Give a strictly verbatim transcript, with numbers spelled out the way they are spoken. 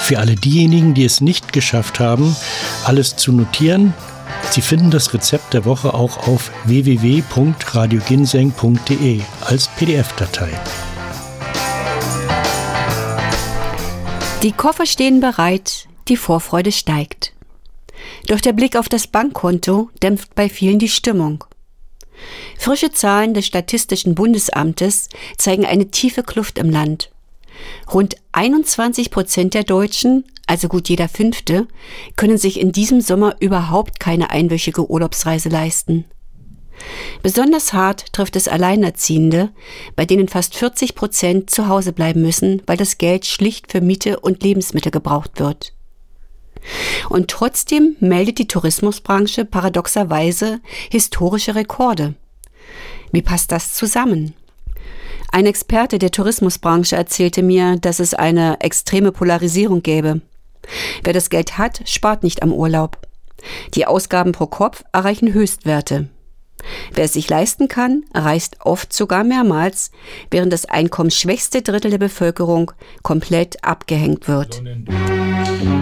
Für alle diejenigen, die es nicht geschafft haben, alles zu notieren, Sie finden das Rezept der Woche auch auf w w w punkt radio ginseng punkt d e als P D F-Datei. Die Koffer stehen bereit, die Vorfreude steigt. Doch der Blick auf das Bankkonto dämpft bei vielen die Stimmung. Frische Zahlen des Statistischen Bundesamtes zeigen eine tiefe Kluft im Land. Rund einundzwanzig Prozent der Deutschen, also gut jeder Fünfte, können sich in diesem Sommer überhaupt keine einwöchige Urlaubsreise leisten. Besonders hart trifft es Alleinerziehende, bei denen fast vierzig Prozent zu Hause bleiben müssen, weil das Geld schlicht für Miete und Lebensmittel gebraucht wird. Und trotzdem meldet die Tourismusbranche paradoxerweise historische Rekorde. Wie passt das zusammen? Ein Experte der Tourismusbranche erzählte mir, dass es eine extreme Polarisierung gäbe. Wer das Geld hat, spart nicht am Urlaub. Die Ausgaben pro Kopf erreichen Höchstwerte. Wer es sich leisten kann, reist oft sogar mehrmals, während das einkommensschwächste Drittel der Bevölkerung komplett abgehängt wird.